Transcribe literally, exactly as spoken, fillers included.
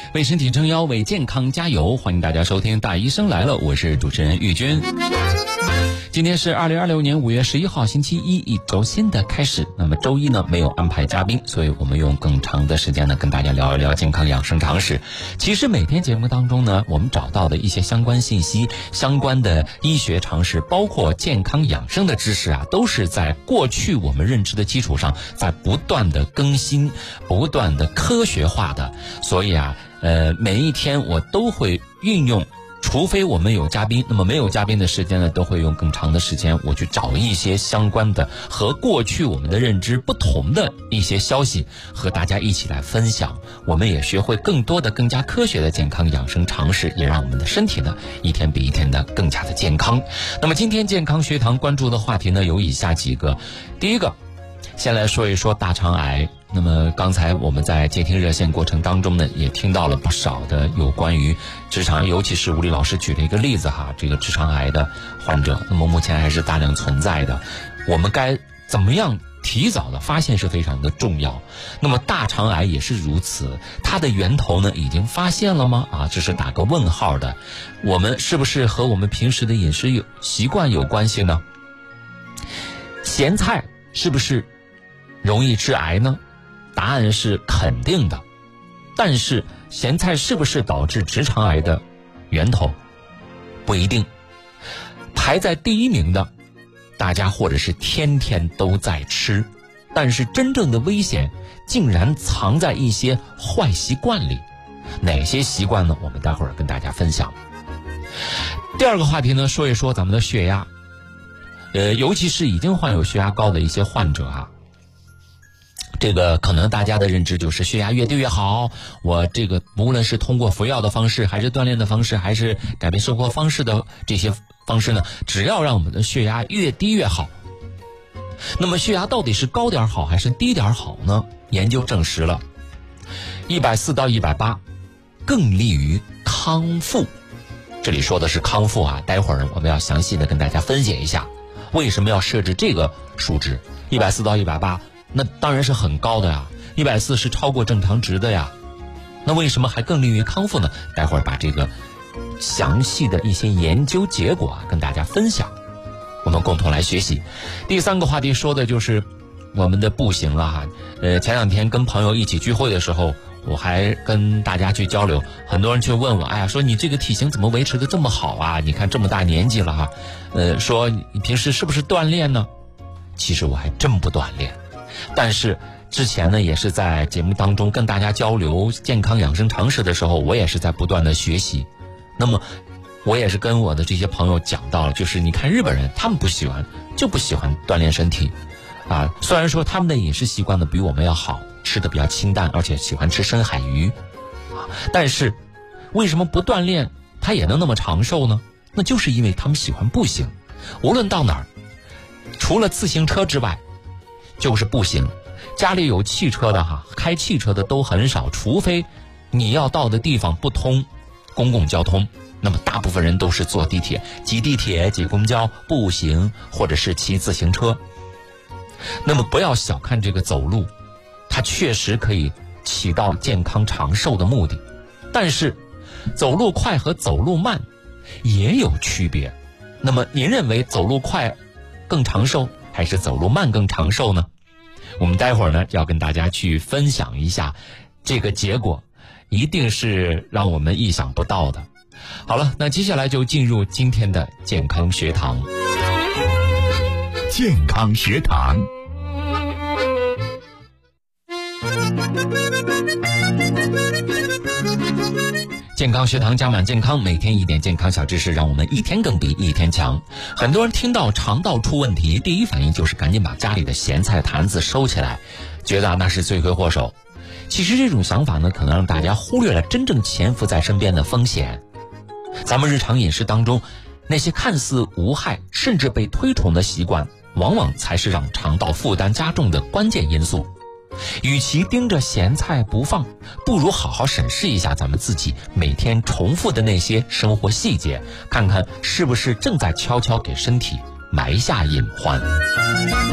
为身体撑腰，为健康加油。欢迎大家收听《大医生来了》，我是主持人玉军。今天是二零二六年五月十一号星期一，一周新的开始。那么周一呢没有安排嘉宾，所以我们用更长的时间呢跟大家聊一聊健康养生常识。其实每天节目当中呢，我们找到的一些相关信息、相关的医学常识，包括健康养生的知识啊，都是在过去我们认知的基础上，在不断的更新、不断的科学化的。所以啊，呃，每一天我都会运用。除非我们有嘉宾，那么没有嘉宾的时间呢，都会用更长的时间，我去找一些相关的和过去我们的认知不同的一些消息，和大家一起来分享。我们也学会更多的、更加科学的健康养生常识，也让我们的身体呢一天比一天的更加的健康。那么今天健康学堂关注的话题呢有以下几个。第一个，先来说一说大肠癌。那么刚才我们在接听热线过程当中呢，也听到了不少的有关于直肠，尤其是吴丽老师举了一个例子哈，这个直肠癌的患者，那么目前还是大量存在的。我们该怎么样提早的发现是非常的重要。那么大肠癌也是如此，它的源头呢已经发现了吗？啊，这是打个问号的。我们是不是和我们平时的饮食有习惯有关系呢？咸菜是不是容易致癌呢？答案是肯定的。但是咸菜是不是导致直肠癌的源头？不一定。排在第一名的，大家或者是天天都在吃，但是真正的危险竟然藏在一些坏习惯里。哪些习惯呢？我们待会儿跟大家分享。第二个话题呢，说一说咱们的血压。呃，尤其是已经患有血压高的一些患者啊，这个可能大家的认知就是血压越低越好，我这个无论是通过服药的方式，还是锻炼的方式，还是改变生活方式的这些方式呢，只要让我们的血压越低越好。那么血压到底是高点好还是低点好呢？研究证实了一百四到一百八更利于康复。这里说的是康复啊，待会儿我们要详细的跟大家分解一下为什么要设置这个数值一百四到一百八。那当然是很高的呀，一百四是超过正常值的呀。那为什么还更利于康复呢？待会儿把这个详细的一些研究结果啊跟大家分享，我们共同来学习。第三个话题说的就是我们的步行了哈。呃，前两天跟朋友一起聚会的时候，我还跟大家去交流，很多人去问我，哎呀，说你这个体型怎么维持的这么好啊？你看这么大年纪了哈，呃，说你平时是不是锻炼呢？其实我还真不锻炼。但是之前呢，也是在节目当中跟大家交流健康养生常识的时候，我也是在不断的学习。那么我也是跟我的这些朋友讲到了，就是你看日本人，他们不喜欢就不喜欢锻炼身体啊。虽然说他们的饮食习惯呢比我们要好，吃的比较清淡，而且喜欢吃深海鱼啊，但是为什么不锻炼他也能那么长寿呢？那就是因为他们喜欢步行，无论到哪儿，除了自行车之外就是步行。家里有汽车的哈，开汽车的都很少，除非你要到的地方不通公共交通，那么大部分人都是坐地铁、挤地铁、挤公交、步行或者是骑自行车。那么不要小看这个走路，它确实可以起到健康长寿的目的，但是走路快和走路慢也有区别。那么您认为走路快更长寿还是走路慢更长寿呢？我们待会儿呢要跟大家去分享一下这个结果，一定是让我们意想不到的。好了，那接下来就进入今天的健康学堂。 健康学堂， 健康学堂加满健康，每天一点健康小知识，让我们一天更比一天强。很多人听到肠道出问题，第一反应就是赶紧把家里的咸菜坛子收起来，觉得那是罪魁祸首。其实这种想法呢，可能让大家忽略了真正潜伏在身边的风险。咱们日常饮食当中，那些看似无害甚至被推崇的习惯，往往才是让肠道负担加重的关键因素。与其盯着咸菜不放，不如好好审视一下咱们自己每天重复的那些生活细节，看看是不是正在悄悄给身体埋下隐患。